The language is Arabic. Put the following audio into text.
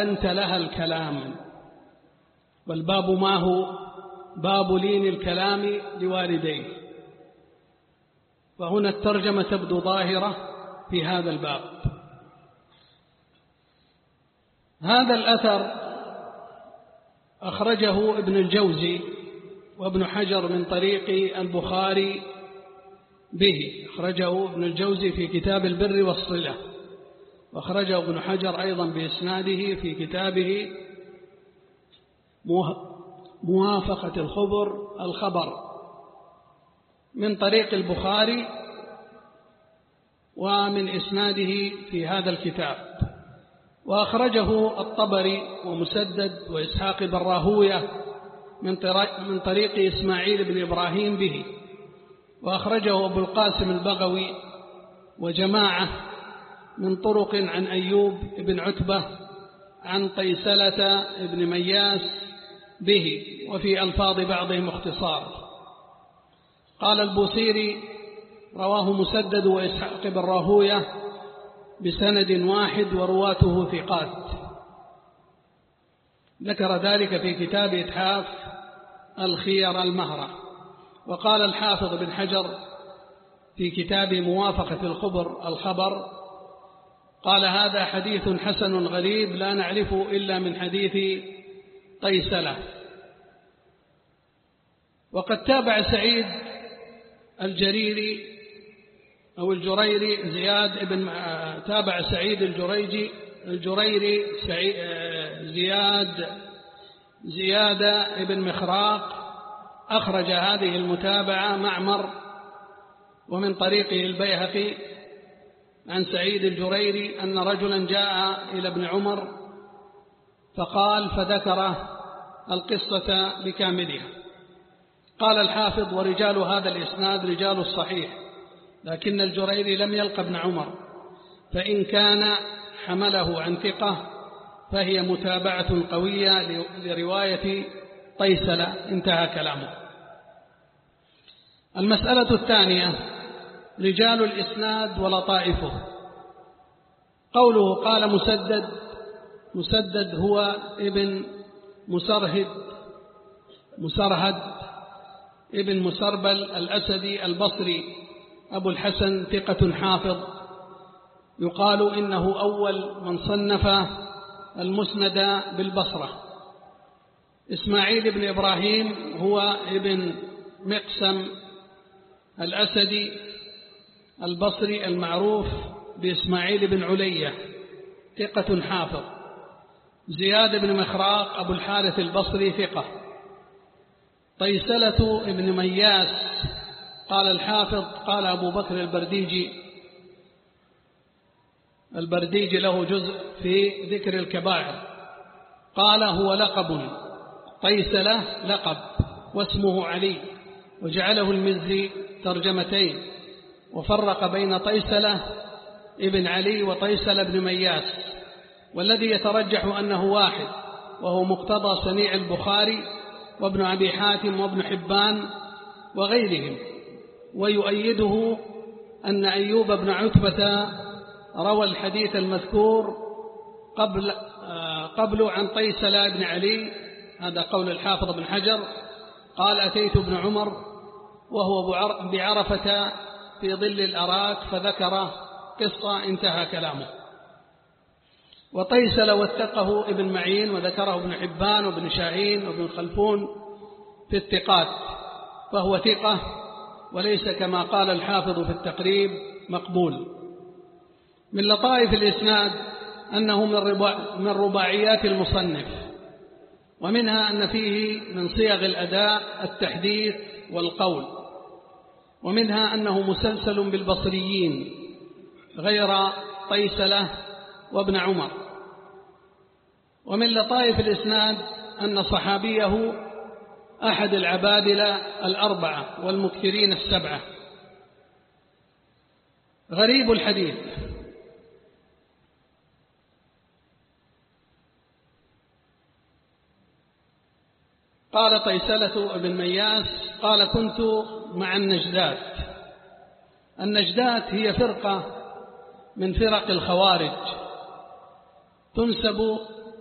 أنت لها الكلام. والباب ما هو؟ باب لين الكلام لوالديه. فهنا الترجمة تبدو ظاهرة في هذا الباب. هذا الأثر أخرجه ابن الجوزي وابن حجر من طريق البخاري به. أخرجه ابن الجوزي في كتاب البر والصلة، وأخرجه ابن حجر أيضا بإسناده في كتابه موافقة الخبر من طريق البخاري ومن إسناده في هذا الكتاب. وأخرجه الطبري ومسدد وإسحاق بن راهوية من طريق إسماعيل بن إبراهيم به. وأخرجه أبو القاسم البغوي وجماعة من طرق عن أيوب بن عتبة عن طيسلة بن مياس به، وفي ألفاظ بعضهم اختصار. قال البوصيري: رواه مسدد وإسحاق بن راهوية بسند واحد ورواته ثقات. ذكر ذلك في كتاب إتحاف الخير المهرة. وقال الحافظ بن حجر في كتاب موافقة الخبر قال: هذا حديث حسن غريب لا نعرفه إلا من حديث طيسلة. وقد تابع سعيد الجريري أو الجريري زياد بن تابع سعيد الجريري زياد بن مخراق. أخرج هذه المتابعة معمر ومن طريقه البيهقي عن سعيد الجريري أن رجلا جاء إلى ابن عمر فقال، فذكر القصة بكاملها. قال الحافظ: ورجال هذا الإسناد رجال الصحيح، لكن الجريري لم يلقى ابن عمر، فإن كان حمله عن ثقة فهي متابعة قوية لرواية طيسلة. انتهى كلامه. المسألة الثانية: رجال الإسناد ولطائفه. قوله قال مسدد هو ابن مسرهد ابن مسربل الأسدي البصري أبو الحسن، ثقة حافظ، يقال إنه أول من صنف المسند بالبصرة. إسماعيل بن إبراهيم هو ابن مقسم الأسدي البصري المعروف بإسماعيل بن علية، ثقة حافظ. زياد بن مخراق أبو الحارث البصري، ثقة. طيسلة بن مياس قال الحافظ قال أبو بكر البرديجي له جزء في ذكر الكبائر، قال: هو لقب، طيسلة لقب واسمه علي، وجعله المزي ترجمتين، وفرق بين طيسلة ابن علي وطيسلة بن مياس، والذي يترجح أنه واحد، وهو مقتضى صنيع البخاري وابن أبي حاتم وابن حبان وغيرهم. ويؤيده أن أيوب بن عتبة روى الحديث المذكور قبل عن طيسلة بن علي. هذا قول الحافظ بن حجر. قال: أتيت ابن عمر وهو بعرفة في ظل الأراك فذكر قصة. انتهى كلامه. وطيسلة وثقه ابن معين وذكره ابن حبان وابن شاهين وابن خلفون في الثقات، فهو ثقة وليس كما قال الحافظ في التقريب مقبول. من لطائف الإسناد أنه من رباعيات المصنف، ومنها أن فيه من صيغ الأداء التحديث والقول، ومنها أنه مسلسل بالبصريين غير طيسلة وابن عمر. ومن لطائف الإسناد أن صحابيه أحد العبادلة الأربعة والمكثرين السبعة. غريب الحديث: قال طيسلة بن مياس قال: كنت مع النجدات. النجدات هي فرقة من فرق الخوارج تنسب